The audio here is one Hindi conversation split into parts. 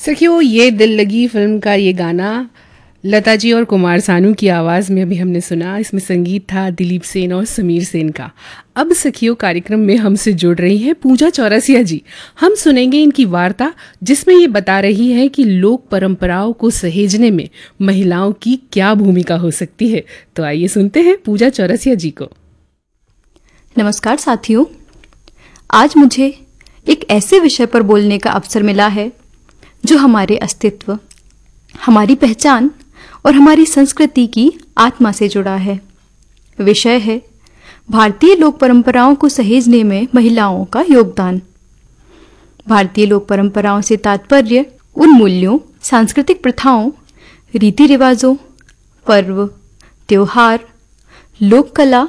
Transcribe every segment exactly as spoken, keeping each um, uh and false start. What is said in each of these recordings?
सखियों, ये दिल लगी फिल्म का ये गाना लता जी और कुमार सानू की आवाज़ में अभी हमने सुना। इसमें संगीत था दिलीप सेन और समीर सेन का। अब सखियों, कार्यक्रम में हमसे जुड़ रही हैं पूजा चौरसिया जी। हम सुनेंगे इनकी वार्ता, जिसमें ये बता रही है कि लोक परंपराओं को सहेजने में महिलाओं की क्या भूमिका हो सकती है। तो आइए सुनते हैं पूजा चौरसिया जी को। नमस्कार साथियों, आज मुझे एक ऐसे विषय पर बोलने का अवसर मिला है जो हमारे अस्तित्व, हमारी पहचान और हमारी संस्कृति की आत्मा से जुड़ा है। विषय है भारतीय लोक परंपराओं को सहेजने में महिलाओं का योगदान। भारतीय लोक परंपराओं से तात्पर्य उन मूल्यों, सांस्कृतिक प्रथाओं, रीति रिवाजों, पर्व, त्योहार, लोक कला,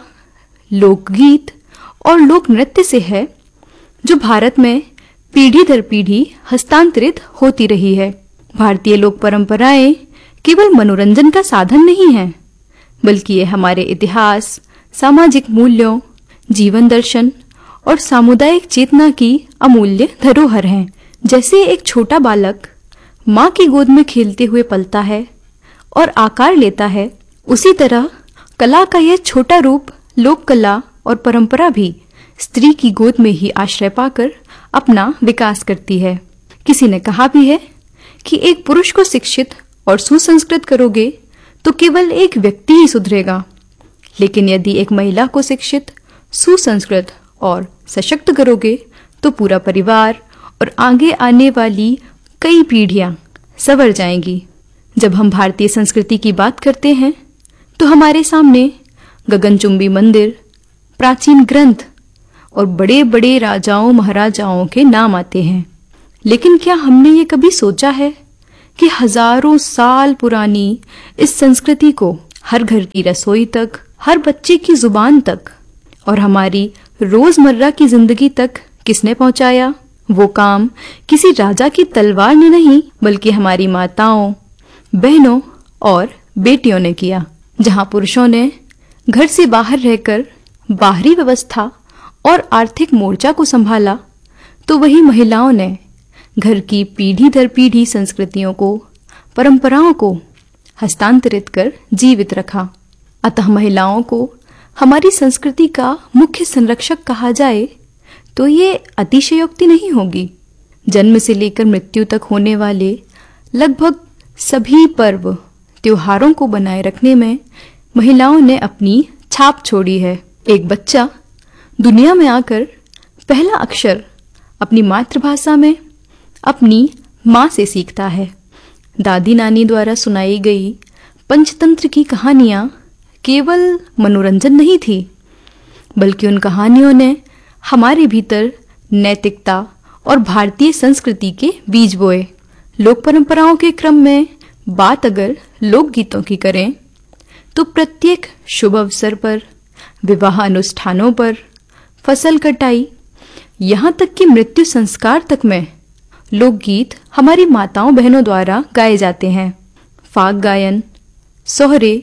लोकगीत और लोक नृत्य से है, जो भारत में पीढ़ी दर पीढ़ी हस्तांतरित होती रही है। भारतीय लोक परंपराएं केवल मनोरंजन का साधन नहीं हैं, बल्कि ये हमारे इतिहास, सामाजिक मूल्यों, जीवन दर्शन और सामुदायिक चेतना की अमूल्य धरोहर हैं। जैसे एक छोटा बालक माँ की गोद में खेलते हुए पलता है और आकार लेता है, उसी तरह कला का यह छोटा रूप लोक कला और परंपरा भी स्त्री की गोद में ही आश्रय पाकर अपना विकास करती है। किसी ने कहा भी है कि एक पुरुष को शिक्षित और सुसंस्कृत करोगे तो केवल एक व्यक्ति ही सुधरेगा, लेकिन यदि एक महिला को शिक्षित, सुसंस्कृत और सशक्त करोगे तो पूरा परिवार और आगे आने वाली कई पीढ़ियां संवर जाएंगी। जब हम भारतीय संस्कृति की बात करते हैं तो हमारे सामने गगनचुंबी मंदिर, प्राचीन ग्रंथ और बड़े बड़े राजाओं महाराजाओं के नाम आते हैं। लेकिन क्या हमने ये कभी सोचा है कि हजारों साल पुरानी इस संस्कृति को हर घर की रसोई तक, हर बच्चे की जुबान तक और हमारी रोजमर्रा की जिंदगी तक किसने पहुंचाया? वो काम किसी राजा की तलवार ने नहीं, बल्कि हमारी माताओं, बहनों और बेटियों ने किया। जहां पुरुषों ने घर से बाहर रहकर बाहरी व्यवस्था और आर्थिक मोर्चा को संभाला, तो वही महिलाओं ने घर की पीढ़ी दर पीढ़ी संस्कृतियों को, परंपराओं को हस्तांतरित कर जीवित रखा। अतः महिलाओं को हमारी संस्कृति का मुख्य संरक्षक कहा जाए तो ये अतिशयोक्ति नहीं होगी। जन्म से लेकर मृत्यु तक होने वाले लगभग सभी पर्व, त्योहारों को बनाए रखने में महिलाओं ने अपनी छाप छोड़ी है। एक बच्चा दुनिया में आकर पहला अक्षर अपनी मातृभाषा में अपनी माँ से सीखता है। दादी नानी द्वारा सुनाई गई पंचतंत्र की कहानियाँ केवल मनोरंजन नहीं थी, बल्कि उन कहानियों ने हमारे भीतर नैतिकता और भारतीय संस्कृति के बीज बोए। लोक परंपराओं के क्रम में बात अगर लोकगीतों की करें तो प्रत्येक शुभ अवसर पर, विवाह अनुष्ठानों पर, फसल कटाई, यहाँ तक कि मृत्यु संस्कार तक में लोकगीत हमारी माताओं बहनों द्वारा गाए जाते हैं। फाग गायन, सोहरे,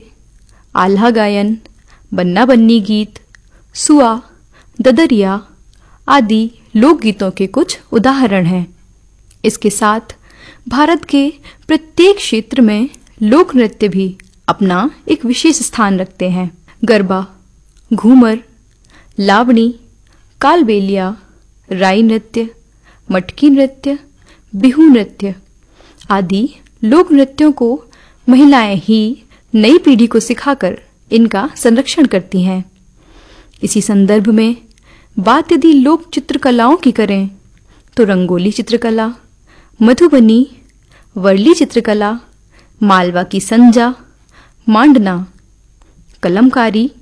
आल्हा गायन, बन्ना बन्नी गीत, सुआ, ददरिया आदि लोकगीतों के कुछ उदाहरण हैं। इसके साथ भारत के प्रत्येक क्षेत्र में लोक नृत्य भी अपना एक विशेष स्थान रखते हैं। गरबा, घूमर, लावणी, कालबेलिया, राई नृत्य, मटकी नृत्य, बिहू नृत्य आदि लोक नृत्यों को महिलाएं ही नई पीढ़ी को सिखाकर इनका संरक्षण करती हैं। इसी संदर्भ में बात यदि लोक चित्रकलाओं की करें तो रंगोली चित्रकला, मधुबनी, वर्ली चित्रकला, मालवा की संजा, मांडना, कलमकारी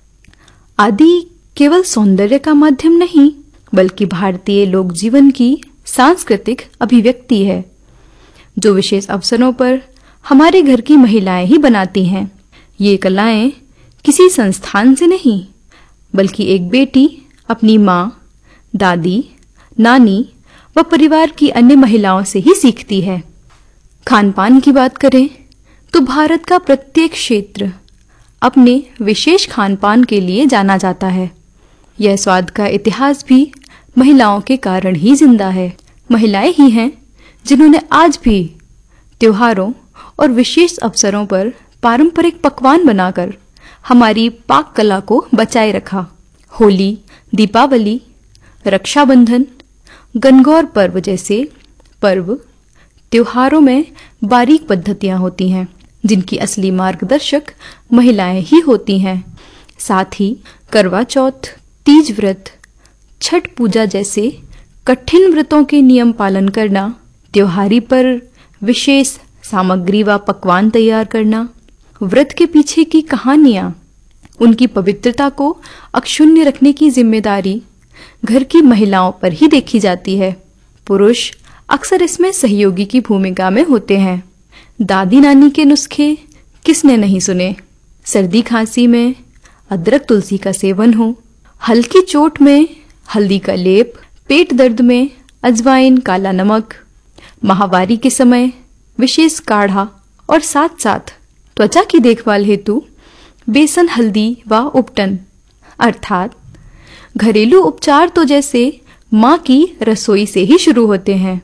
आदि केवल सौंदर्य का माध्यम नहीं, बल्कि भारतीय लोक जीवन की सांस्कृतिक अभिव्यक्ति है, जो विशेष अवसरों पर हमारे घर की महिलाएं ही बनाती हैं। ये कलाएं किसी संस्थान से नहीं, बल्कि एक बेटी अपनी माँ, दादी, नानी व परिवार की अन्य महिलाओं से ही सीखती है। खान पान की बात करें तो भारत का प्रत्येक क्षेत्र अपने विशेष खान पान के लिए जाना जाता है। यह स्वाद का इतिहास भी महिलाओं के कारण ही जिंदा है। महिलाएं ही हैं जिन्होंने आज भी त्योहारों और विशेष अवसरों पर पारंपरिक पकवान बनाकर हमारी पाक कला को बचाए रखा। होली, दीपावली, रक्षाबंधन, गणगौर पर्व जैसे पर्व त्योहारों में बारीक पद्धतियां होती हैं, जिनकी असली मार्गदर्शक महिलाएं ही होती हैं। साथ ही करवा चौथ, तीज व्रत, छठ पूजा जैसे कठिन व्रतों के नियम पालन करना, त्योहारी पर विशेष सामग्री व पकवान तैयार करना, व्रत के पीछे की कहानियां, उनकी पवित्रता को अक्षुण्य रखने की जिम्मेदारी घर की महिलाओं पर ही देखी जाती है। पुरुष अक्सर इसमें सहयोगी की भूमिका में होते हैं। दादी नानी के नुस्खे किसने नहीं सुने। सर्दी खांसी में अदरक तुलसी का सेवन हो, हल्की चोट में हल्दी का लेप, पेट दर्द में अजवाइन काला नमक, माहवारी के समय विशेष काढ़ा और साथ साथ त्वचा की देखभाल हेतु बेसन हल्दी व उपटन अर्थात घरेलू उपचार तो जैसे माँ की रसोई से ही शुरू होते हैं।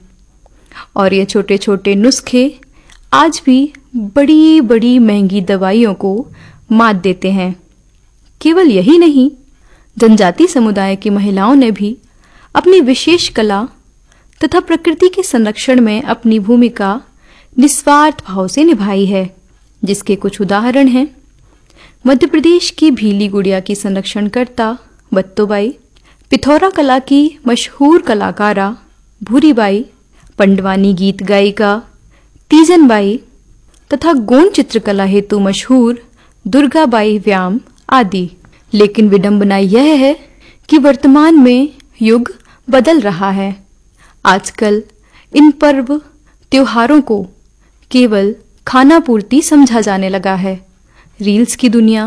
और ये छोटे छोटे नुस्खे आज भी बड़ी बड़ी महंगी दवाइयों को मात देते हैं। केवल यही नहीं, जनजाति समुदाय की महिलाओं ने भी अपनी विशेष कला तथा प्रकृति के संरक्षण में अपनी भूमिका निस्वार्थ भाव से निभाई है, जिसके कुछ उदाहरण हैं। मध्य प्रदेश की भीली गुड़िया की संरक्षणकर्ता बत्तोबाई, पिथौरा कला की मशहूर कलाकारा भूरीबाई, पंडवानी गीत गायिका तीजनबाई तथा गोंड चित्रकला हेतु मशहूर दुर्गाबाई व्याम आदि। लेकिन विडंबना यह है कि वर्तमान में युग बदल रहा है। आजकल इन पर्व त्योहारों को केवल खाना पूर्ति समझा जाने लगा है। रील्स की दुनिया